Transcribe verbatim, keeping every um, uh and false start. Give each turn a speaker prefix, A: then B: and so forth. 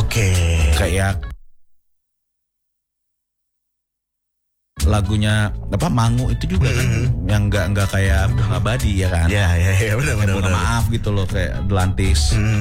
A: Oke.
B: Kayak lagunya apa Mangu itu juga kan
A: Hmm.
B: yang nggak nggak kayak Bunga Abadi ya kan?
A: Ya ya ya benar benar.
B: Bunga Maaf gitu loh kayak Delantis.
A: Hmm.